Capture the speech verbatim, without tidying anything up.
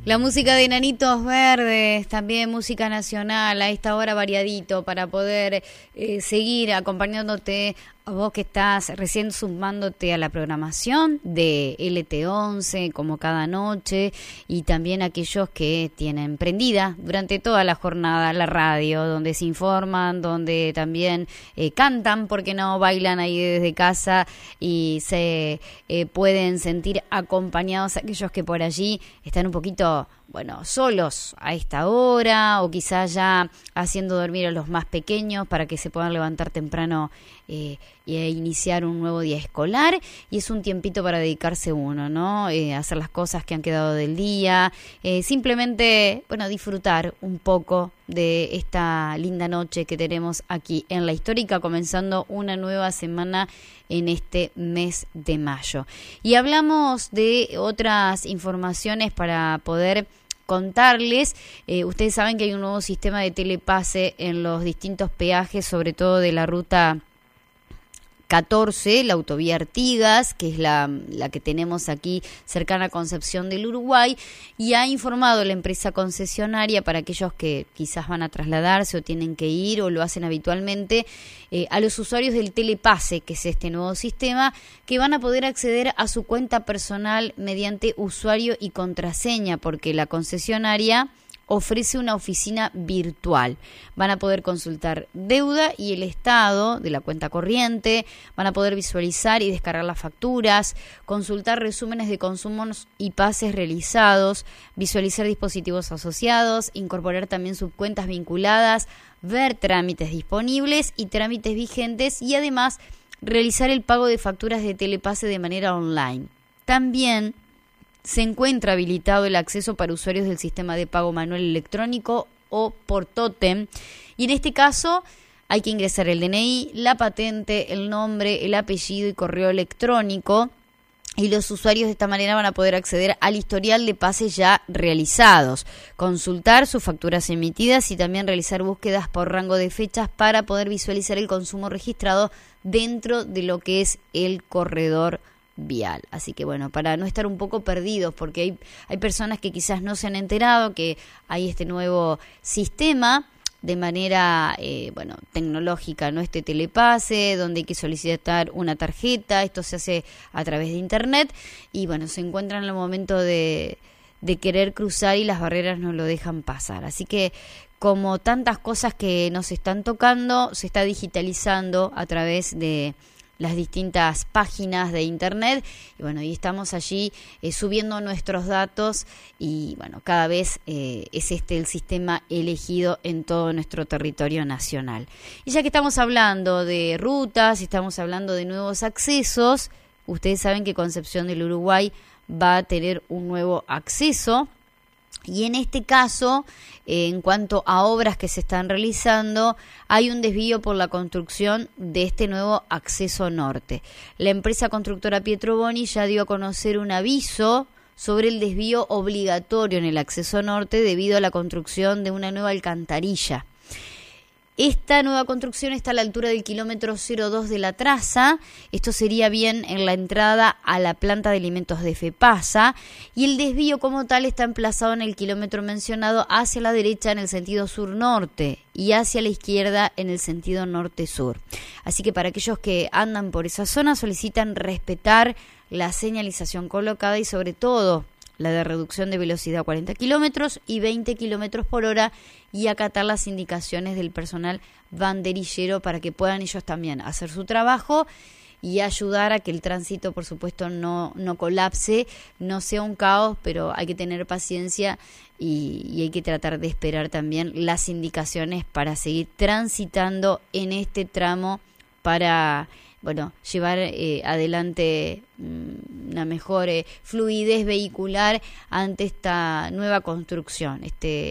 La música de Enanitos Verdes, también música nacional, a esta hora variadito, para poder eh, seguir acompañándote a vos que estás recién sumándote a la programación de L T once, como cada noche, y también aquellos que tienen prendida durante toda la jornada la radio, donde se informan, donde también eh, cantan, porque no bailan ahí desde casa y se eh, pueden sentir acompañados aquellos que por allí están un poquito, bueno, solos a esta hora, o quizás ya haciendo dormir a los más pequeños para que se puedan levantar temprano eh, e iniciar un nuevo día escolar, y es un tiempito para dedicarse uno, ¿no? Eh, hacer las cosas que han quedado del día, eh, simplemente, bueno, disfrutar un poco de esta linda noche que tenemos aquí en La Histórica, comenzando una nueva semana en este mes de mayo. Y hablamos de otras informaciones para poder contarles. Eh, ustedes saben que hay un nuevo sistema de telepase en los distintos peajes, sobre todo de la ruta catorce, la autovía Artigas, que es la, la que tenemos aquí cercana a Concepción del Uruguay, y ha informado la empresa concesionaria, para aquellos que quizás van a trasladarse o tienen que ir o lo hacen habitualmente, eh, a los usuarios del telepase, que es este nuevo sistema, que van a poder acceder a su cuenta personal mediante usuario y contraseña, porque la concesionaria ofrece una oficina virtual. Van a poder consultar deuda y el estado de la cuenta corriente, van a poder visualizar y descargar las facturas, consultar resúmenes de consumos y pases realizados, visualizar dispositivos asociados, incorporar también subcuentas vinculadas, ver trámites disponibles y trámites vigentes, y además realizar el pago de facturas de telepase de manera online. También se encuentra habilitado el acceso para usuarios del sistema de pago manual electrónico o por tótem, y en este caso hay que ingresar el D N I, la patente, el nombre, el apellido y correo electrónico, y los usuarios de esta manera van a poder acceder al historial de pases ya realizados, consultar sus facturas emitidas y también realizar búsquedas por rango de fechas para poder visualizar el consumo registrado dentro de lo que es el corredor vial. Así que bueno, para no estar un poco perdidos, porque hay, hay personas que quizás no se han enterado que hay este nuevo sistema de manera eh, bueno, tecnológica, ¿no? Este telepase, donde hay que solicitar una tarjeta, esto se hace a través de internet, y bueno, se encuentran en el momento de, de querer cruzar y las barreras no lo dejan pasar. Así que, como tantas cosas que nos están tocando, se está digitalizando a través de las distintas páginas de internet, y bueno, y estamos allí eh, subiendo nuestros datos, y bueno, cada vez eh, es este el sistema elegido en todo nuestro territorio nacional. Y ya que estamos hablando de rutas, estamos hablando de nuevos accesos, ustedes saben que Concepción del Uruguay va a tener un nuevo acceso, y en este caso, eh, en cuanto a obras que se están realizando, hay un desvío por la construcción de este nuevo acceso norte. La empresa constructora Pietro Boni ya dio a conocer un aviso sobre el desvío obligatorio en el acceso norte debido a la construcción de una nueva alcantarilla. Esta nueva construcción está a la altura del kilómetro cero dos de la traza. Esto sería bien en la entrada a la planta de alimentos de FEPASA, y el desvío como tal está emplazado en el kilómetro mencionado hacia la derecha en el sentido sur-norte y hacia la izquierda en el sentido norte-sur. Así que para aquellos que andan por esa zona, solicitan respetar la señalización colocada y sobre todo la de reducción de velocidad a cuarenta kilómetros y veinte kilómetros por hora, y acatar las indicaciones del personal banderillero para que puedan ellos también hacer su trabajo y ayudar a que el tránsito, por supuesto, no, no colapse, no sea un caos, pero hay que tener paciencia y, y hay que tratar de esperar también las indicaciones para seguir transitando en este tramo para, bueno, llevar eh, adelante mm, una mejor eh, fluidez vehicular ante esta nueva construcción, este